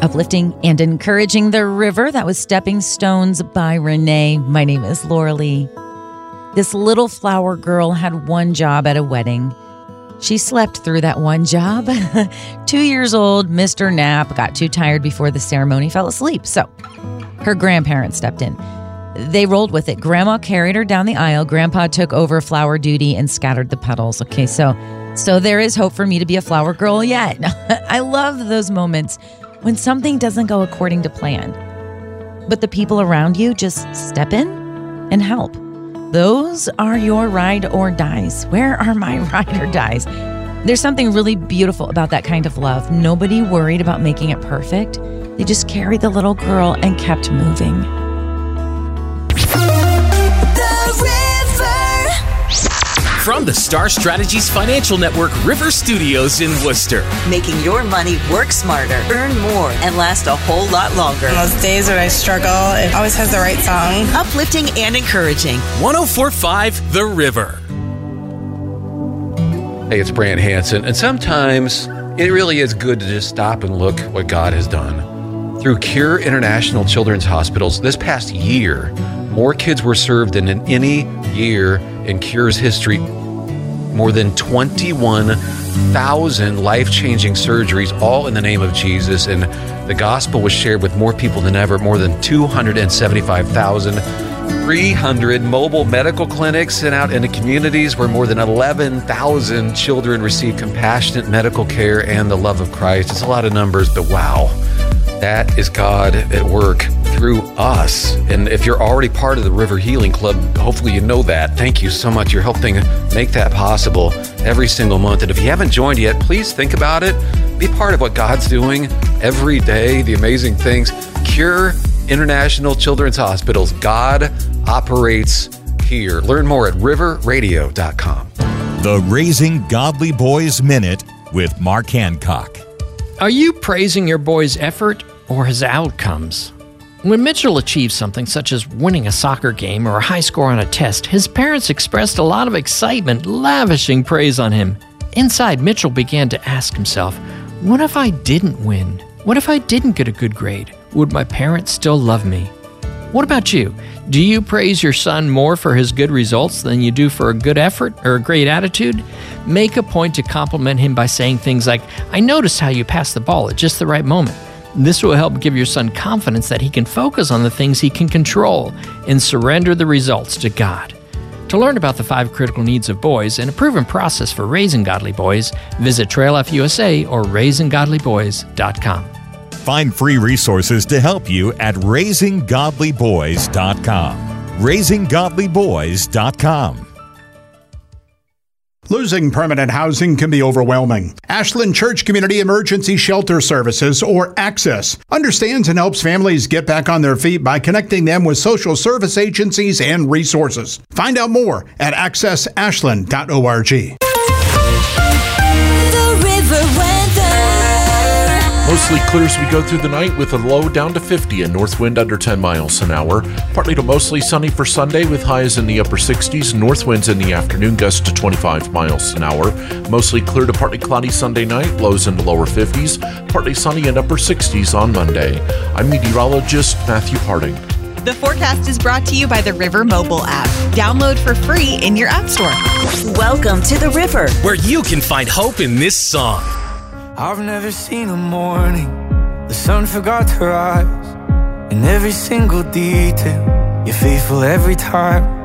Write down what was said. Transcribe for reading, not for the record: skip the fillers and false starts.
Uplifting and encouraging the river. That was Stepping Stones by Renee. My name is Laura Lee. This little flower girl had one job at a wedding. She slept through that one job. 2 years old, Mr. Knapp got too tired before the ceremony, fell asleep. So her grandparents stepped in. They rolled with it. Grandma carried her down the aisle. Grandpa took over flower duty and scattered the petals. Okay, so there is hope for me to be a flower girl yet. I love those moments when something doesn't go according to plan, but the people around you just step in and help. Those are your ride or dies. Where are my ride or dies? There's something really beautiful about that kind of love. Nobody worried about making it perfect. They just carried the little girl and kept moving. From the Star Strategies Financial Network River Studios in Worcester. Making your money work smarter, earn more, and last a whole lot longer. On those days when I struggle, it always has the right song. Uplifting and encouraging. 104.5 The River. Hey, it's Brant Hansen, and sometimes it really is good to just stop and look what God has done. Through Cure International Children's Hospitals, this past year, more kids were served than in any year in Cure's history. More than 21,000 life-changing surgeries, all in the name of Jesus, and the gospel was shared with more people than ever. More than 275,300 mobile medical clinics sent out into communities where more than 11,000 children receive compassionate medical care and the love of Christ. It's a lot of numbers, but wow, that is God at work through us. And if you're already part of the River Healing Club, hopefully you know that. Thank you so much. You're helping make that possible every single month. And if you haven't joined yet, please think about it. Be part of what God's doing every day, the amazing things. Cure International Children's Hospitals. God operates here. Learn more at riverradio.com. The Raising Godly Boys Minute with Mark Hancock. Are you praising your boy's effort or his outcomes? When Mitchell achieved something such as winning a soccer game or a high score on a test, his parents expressed a lot of excitement, lavishing praise on him. Inside, Mitchell began to ask himself, what if I didn't win? What if I didn't get a good grade? Would my parents still love me? What about you? Do you praise your son more for his good results than you do for a good effort or a great attitude? Make a point to compliment him by saying things like, I noticed how you passed the ball at just the right moment. This will help give your son confidence that he can focus on the things he can control and surrender the results to God. To learn about the 5 critical needs of boys and a proven process for raising godly boys, visit Trail F USA or raisinggodlyboys.com. Find free resources to help you at raisinggodlyboys.com. raisinggodlyboys.com. Losing permanent housing can be overwhelming. Ashland Church Community Emergency Shelter Services, or ACCESS, understands and helps families get back on their feet by connecting them with social service agencies and resources. Find out more at accessashland.org. Mostly clear as we go through the night with a low down to 50 and north wind under 10 miles an hour. Partly to mostly sunny for Sunday with highs in the upper 60s. North winds in the afternoon gusts to 25 miles an hour. Mostly clear to partly cloudy Sunday night. Lows in the lower 50s. Partly sunny and upper 60s on Monday. I'm meteorologist Matthew Harding. The forecast is brought to you by the River mobile app. Download for free in your app store. Welcome to the River, where you can find hope in this song. I've never seen a morning the sun forgot to rise. In every single detail, you're faithful every time.